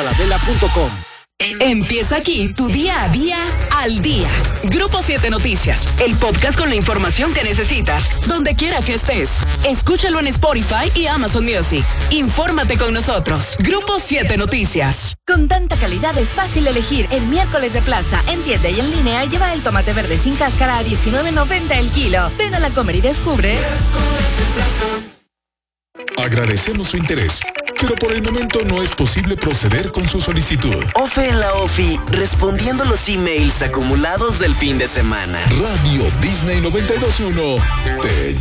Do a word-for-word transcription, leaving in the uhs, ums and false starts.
falabella punto com. Empieza aquí tu día a día al día. Grupo siete Noticias, el podcast con la información que necesitas, donde quiera que estés. Escúchalo en Spotify y Amazon Music. Infórmate con nosotros. Grupo siete Noticias. Con tanta calidad es fácil elegir. El miércoles de plaza, en tienda y en línea, lleva el tomate verde sin cáscara a diecinueve noventa el kilo. Ven a la Comer y descubre. Agradecemos su interés, pero por el momento no es posible proceder con su solicitud. Ofe en la Ofi, respondiendo los emails acumulados del fin de semana. Radio Disney noventa y dos punto uno te